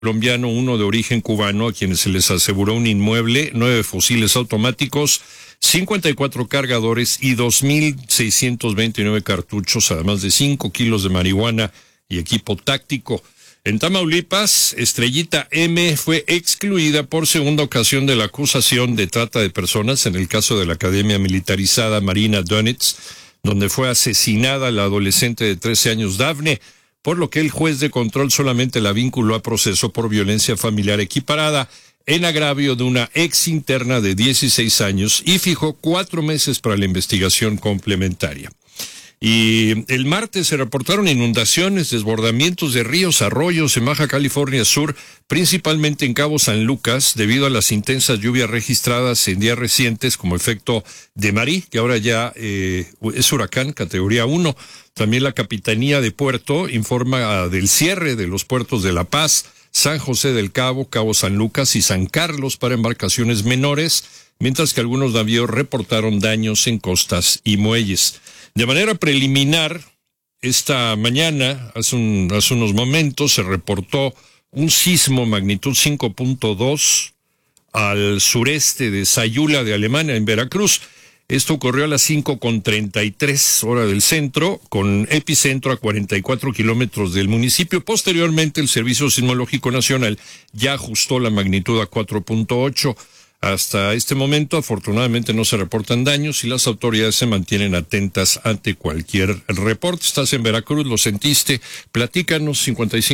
colombiano, uno de origen cubano, a quienes se les aseguró un inmueble, 9 fusiles automáticos, 54 cargadores y 2,629 cartuchos, además de 5 kilos de marihuana y equipo táctico. En Tamaulipas, Estrellita M fue excluida por segunda ocasión de la acusación de trata de personas en el caso de la Academia Militarizada Marina Donetsk, donde fue asesinada la adolescente de 13 años Dafne, por lo que el juez de control solamente la vinculó a proceso por violencia familiar equiparada en agravio de una ex interna de 16 años y fijó 4 meses para la investigación complementaria. Y el martes se reportaron inundaciones, desbordamientos de ríos, arroyos en Baja California Sur, principalmente en Cabo San Lucas, debido a las intensas lluvias registradas en días recientes como efecto de Marí, que ahora ya es huracán, categoría 1. También la Capitanía de Puerto informa del cierre de los puertos de La Paz, San José del Cabo, Cabo San Lucas y San Carlos para embarcaciones menores, mientras que algunos navíos reportaron daños en costas y muelles. De manera preliminar, esta mañana, hace unos momentos, se reportó un sismo magnitud 5.2 al sureste de Sayula de Alemania, en Veracruz. Esto ocurrió a las 5:33 hora del centro, con epicentro a 44 kilómetros del municipio. Posteriormente, el Servicio Sismológico Nacional ya ajustó la magnitud a 4.8. Hasta este momento, afortunadamente, no se reportan daños y las autoridades se mantienen atentas ante cualquier reporte. Estás en Veracruz, lo sentiste, platícanos,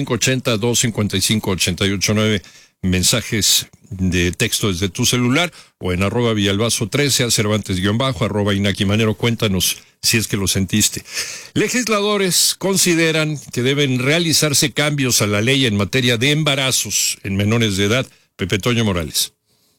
5580-255-889, mensajes de texto desde tu celular o en @Villalbazo13, a Cervantes _ @Inaki Manero, cuéntanos si es que lo sentiste. Legisladores consideran que deben realizarse cambios a la ley en materia de embarazos en menores de edad. Pepe Toño Morales.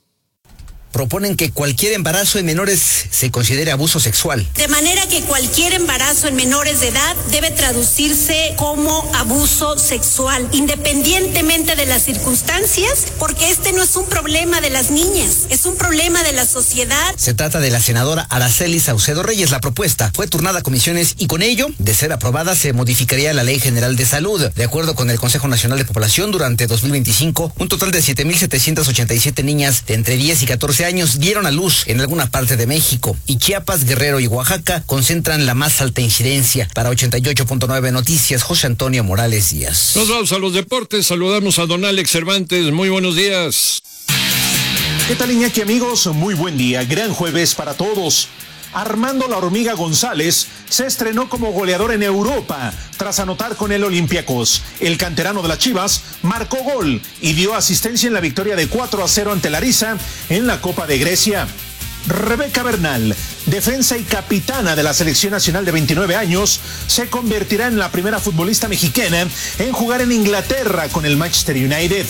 Proponen que cualquier embarazo en menores se considere abuso sexual. De manera que cualquier embarazo en menores de edad debe traducirse como abuso sexual, independientemente de las circunstancias, porque este no es un problema de las niñas, es un problema de la sociedad. Se trata de la senadora Araceli Saucedo Reyes. La propuesta fue turnada a comisiones y con ello, de ser aprobada, se modificaría la Ley General de Salud. De acuerdo con el Consejo Nacional de Población, durante 2025, un total de 7,787 niñas de entre 10 y 14 años dieron a luz en alguna parte de México, y Chiapas, Guerrero y Oaxaca concentran la más alta incidencia. Para 88.9 Noticias, José Antonio Morales Díaz. Nos vamos a los deportes, saludamos a don Alex Cervantes, muy buenos días. ¿Qué tal, Iñaki, amigos? Muy buen día, gran jueves para todos. Armando La Hormiga González se estrenó como goleador en Europa tras anotar con el Olympiacos. El canterano de las Chivas marcó gol y dio asistencia en la victoria de 4-0 ante Larissa en la Copa de Grecia. Rebeca Bernal, defensa y capitana de la selección nacional de 29 años, se convertirá en la primera futbolista mexicana en jugar en Inglaterra con el Manchester United.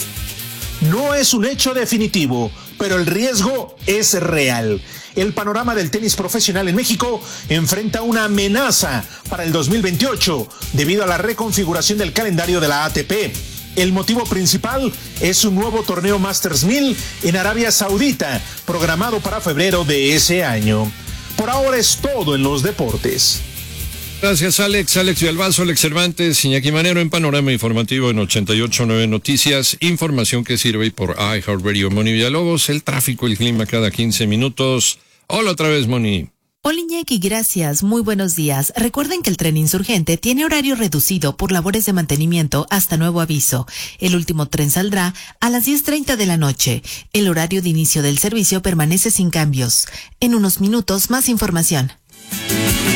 No es un hecho definitivo, pero el riesgo es real. El panorama del tenis profesional en México enfrenta una amenaza para el 2028 debido a la reconfiguración del calendario de la ATP. El motivo principal es un nuevo torneo Masters 1000 en Arabia Saudita, programado para febrero de ese año. Por ahora es todo en los deportes. Gracias, Alex Villalbazo, Alex Cervantes, Iñaki Manero en Panorama Informativo en 88.9 Noticias. Información que sirve por iHeartRadio. Moni Villalobos, el tráfico y el clima cada 15 minutos. Hola otra vez, Moni. Hola, Iñaki, gracias. Muy buenos días. Recuerden que el tren Insurgente tiene horario reducido por labores de mantenimiento hasta nuevo aviso. El último tren saldrá a las 10:30 de la noche. El horario de inicio del servicio permanece sin cambios. En unos minutos, más información.